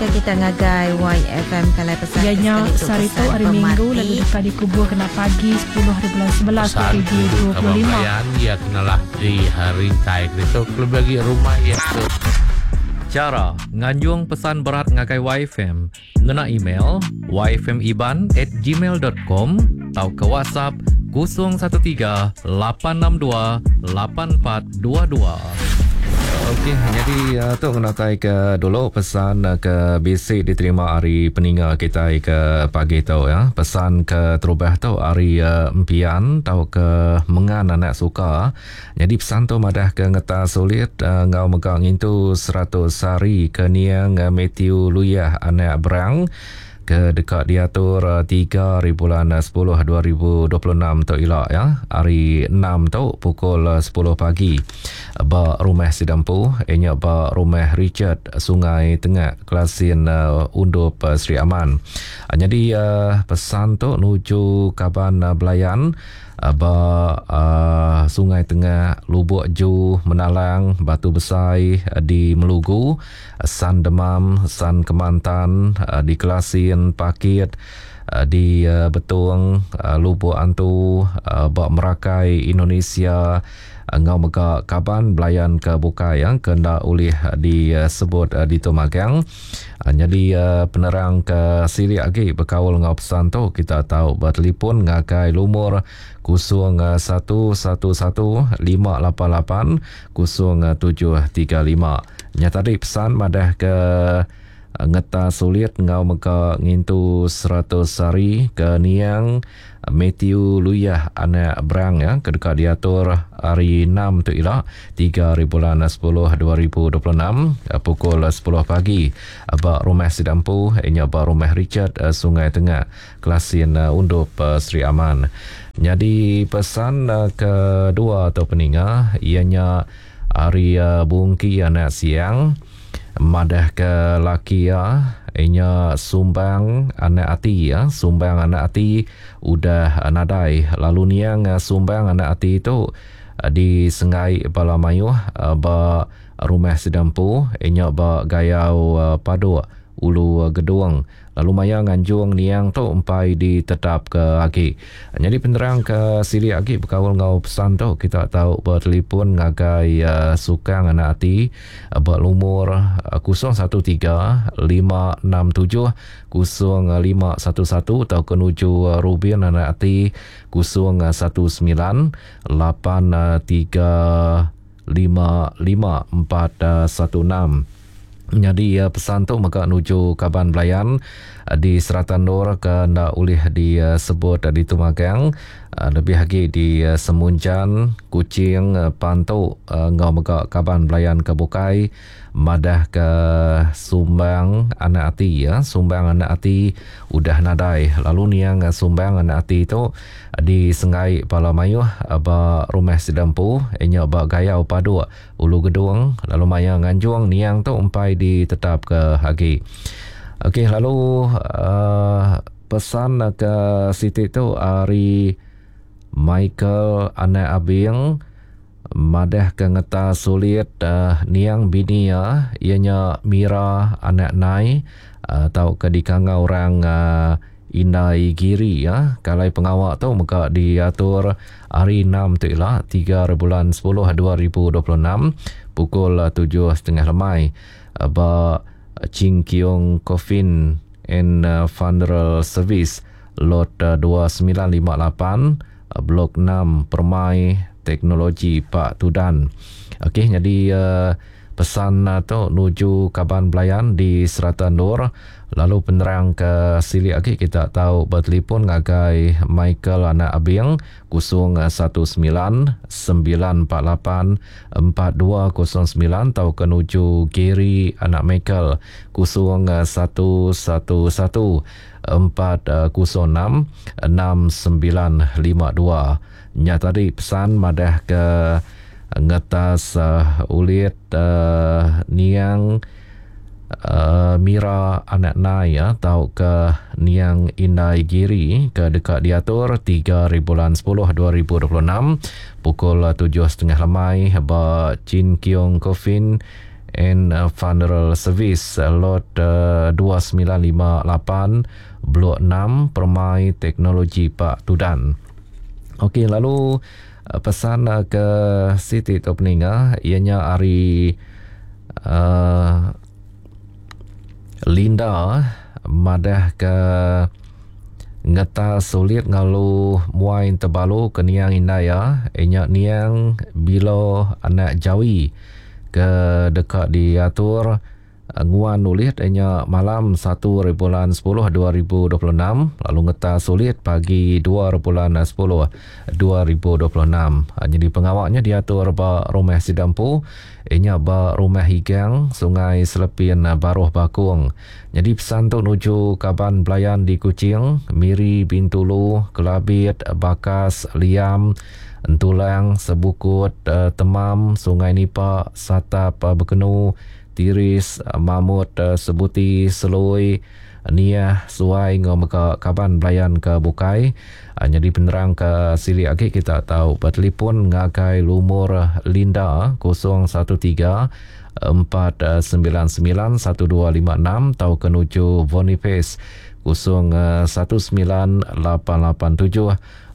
ke kita ngagai YFM kalai pesan ianya sehari tu hari Minggu lalu dekat dikubur kena pagi 10 hari bulan 11 Pesan ke 25. ya kenalah di hari kai itu lebih lagi rumah ya tu. Cara nganjung pesan berat ngagai YFM ngena email yfmiban@gmail.com atau ke WhatsApp 013-862-8422. Okey, jadi tu kena tai ke dulu pesan ke basic diterima hari peninggal kita ke pagi tu ya. Pesan ke terubah tu hari empian tau ke mengan anak suka. Jadi pesan tu madah ke ngeta sulit ngau megang itu 100 hari ke niang Matthew Luyah anak berang ke dekat diatur 3 bulan 10 2026 tu ilak ya. Hari 6 tu pukul 10 pagi. Ba rumah Sidampu, ianya ba rumah Richard Sungai Tengah Kelasin Undup Sri Aman. Jadi pesan tu nuju Kaban Belayan ba Sungai Tengah, Lubuk Ju, Menalang, Batu Besai di Melugu, San Demam, San Kemantan di Kelasin, Pakit di Betung, Lubuk Antu, Bak Merakai, Indonesia, ngau mega Kaban Belayan ke Bukai yang kena oleh disebut di Tomagang. Jadi penerang ke sili lagi berkawal ngau pesan tu kita tahu bertelefon ngakai lumur 011158800735. Tadi pesan madah ke ngeta sulit ngau meka ngintu 100 hari ke niang Matthew Luyah anak berang ya ke dekat diatur hari 6 tu ilak 3 bulan 10 2026 pukul 10 pagi ba rumah Sidampu ianya ba rumah Richard Sungai Tengah Kelasin Undup Sri Aman. Jadi pesan kedua atau peninggal ianya hari bungki anak siang madah ke laki ya ianya sumbang anak ati ya, sumbang anak ati udah nadai lalu niang sumbang anak ati itu di Sengai Balamayuh ba rumah Sidampu ianya ba Gayau Padu Ulu Gedung lalu maya nganjung niang tu umpai ditetap ke agi. Jadi penerang ke sili agi berkawal ngau pesan tu kita tahu bertelefon ngagai sukang anak ati berumur 0135670511 atau kenuju Rubin anak ati 01983555416. Jadi pesan tu maka nuju Kaban Belayan di Seratan Nur ke ndak ulih disebut di Tumagang lebih lagi di Semunjan Kucing Pantu ngau maka Kaban Belayan ke Bukai madah ke sumbang anak ati ya, sumbang anak ati udah nadai lalu niang sumbang anak ati itu di Sengai Balamayuh ba rumah Sidampu ianya ba Gayau Padu Ulu Gedung lalu maya nganjung niang tu umpai ditetap ke hagi. Okey, lalu pesan ke Siti tu hari Michael anak abing madah ke ngeta sulit niang bini ya ianya Mira anak nai atau ke dikanga orang Indai Giri ya. Kalai pengawak tu maka diatur hari 6 tu ialah 3 bulan 10 2026 pukul 7.30 lemai ba Ching Kiong Coffin and Funeral Service lot 2958 blok 6 Permai Teknologi Pak Tudan. Okey, jadi pesan tu nuju Kaban Belayan di Seratan Nur. Lalu penerang ke sili lagi kita tahu bertelefon ngagai Michael anak abing 019484209 atau kenuju Gary anak Michael 0114066952. Tadi pesan madah ke ngetas ulit niang Mira anak nai ya, tau ke niang Indai Giri ke dekat diatur 3 bulan 10 2026 pukul 7.30 lemai ba Chin Kiong Coffin and Funeral Service lot 2958 Blok 6 Permai Teknologi Pak Tudan. Okey, lalu pesan ke Siti Topninga ianya hari Linda madah ke ngata sulit ngalu muain tebalu ke niang indaya inya niang bilo anak jawi ke dekat diatur nguan nulit inya malam 1 bulan 10 2026 lalu ngeta sulit pagi 2 bulan 10 2026. Jadi pengawaknya diatur ba rumah Sidampu inya ba rumah Higang Sungai Selepin Baruh Bakung. Jadi pesan tu nuju Kaban Belayan di Kuching, Miri Bintulu, Kelabit, Bakas, Liam, Entulang, Sebukut, Temam, Sungai Nipa, Satap, Bekenu, Tiris, Mamut, Sebuti, Seloi, Niah, Suai, ngomong Kaban Belayan ke Bukai. Jadi penerang ke sili agi kita tahu bertelefon ngakai lumur Linda 013 499 1256 tau kenuju Boniface 019 887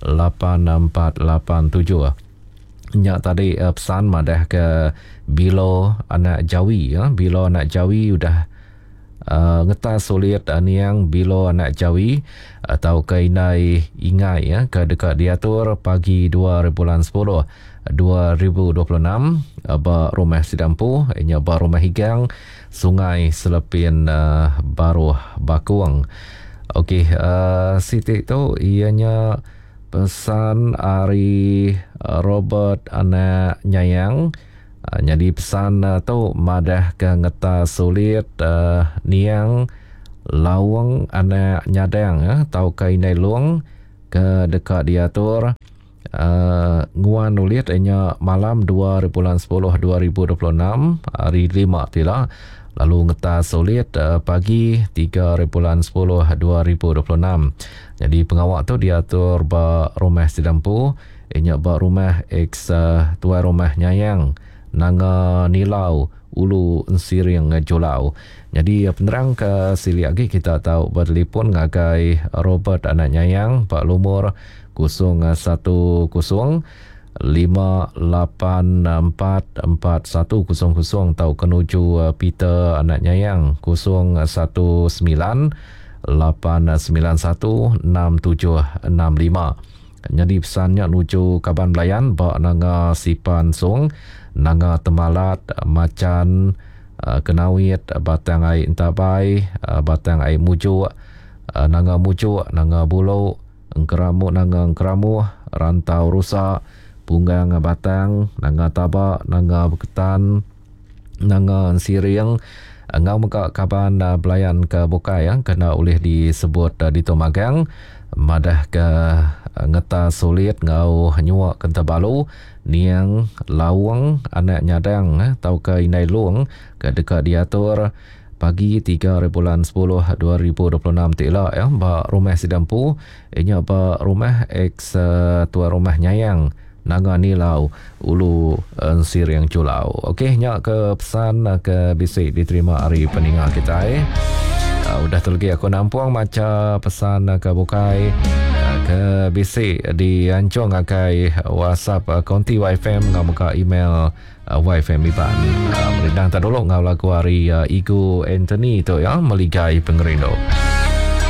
8487. Nyak tadi pesan madah ke Bilo anak Jawi ya. Bilo anak Jawi udah ngeta sulit niang Bilo anak Jawi atau ke inai ingai ya ke dekat diatur pagi 2 bulan 10 2026 ba rumah Sidampu inya ba rumah Higang Sungai Selepin Baruh Bakung. Okey, Siti tu ianya pesan hari Robert anak Nyayang. Jadi pesan tu madah ke ngeta sulit niang lawang anak Nyadang tau ke inai luang ke dekat diatur nguan nulit inya malam 2 bulan 10 2026 hari 5 tila lalu ngeta sulit pagi 3 bulan 10 2026. Jadi pengawak tu diatur ba rumah Sidampu inya ba rumah ex tuan rumah Nyayang Nanga Nilau Ulu Ensiring Jolau. Jadi penerang ke sili lagi kita tahu bertelefon ngagai Robert anak Nyayang Pak Lumur 010 584 4100 tau kenuju Peter anak Nyayang 019 891 6765. Jadi pesannya nuju Kaban Belayan ba nanga Sipan Sung nanga Temalat Macan Kenawit Batang Ai Intabai Batang Ai Mujuk nanga Mujuk nanga Bulau Engkeramu nanga Engkeramu Rantau Rusak Punggang Batang nanga Tabak nanga Beketan nanga Siriang ngau muka Kaban Belayan ke Bukai yang kena oleh disebut di Tomagang madah ke ngeta sulit ngau nyuak kenta balu niang lawang anak Nyadang tau ke inai luang ke dekat diatur pagi 3 bulan 10 2026 tila ya ba rumah Sidampu inya ba rumah ex tuan rumah Nyayang Naga Nilau Ulu Siriang Julau. Okey, nyak ke pesan ke bisik diterima hari peninggal kita udah terlegi aku nampuang macam pesan ke Bukai ke bisik di Ancong akai WhatsApp konti YFM ngau muka email YFM Iban merindang tak dulu ngau lagu hari Igu Anthony tu ya meligai pengerindo.